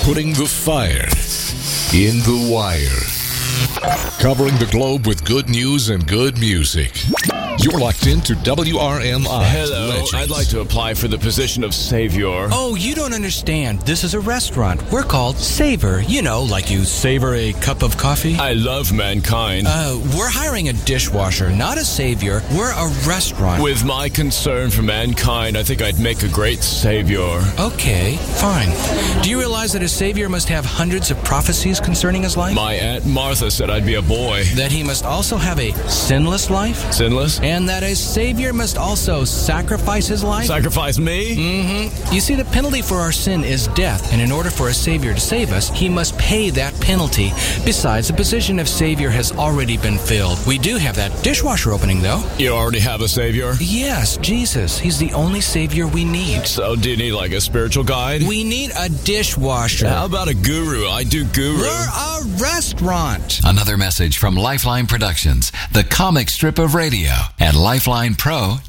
Putting the fire in the wire. Covering the globe with good news and good music. You're locked into WRMI. Hello, Legends. I'd like to apply for the position of savior. Oh, you don't understand. This is a restaurant. We're called Savor. You know, like you savor a cup of coffee. I love mankind. We're hiring a dishwasher, not a savior. We're a restaurant. With my concern for mankind, I think I'd make a great savior. Okay, fine. Do you realize that a savior must have hundreds of prophecies concerning his life? My Aunt Martha said I'd be a boy. That he must also have a sinless life? Sinless? And that a savior must also sacrifice his life? Sacrifice me? Mm-hmm. You see, the penalty for our sin is death, and in order for a savior to save us, he must pay that penalty. Besides, the position of savior has already been filled. We do have that dishwasher opening, though. You already have a savior? Yes, Jesus. He's the only savior we need. So do you need like a spiritual guide? We need a dishwasher. How about a guru? I do guru. We're a restaurant. Another message from Lifeline Productions, the comic strip of radio at lifelinepro.com.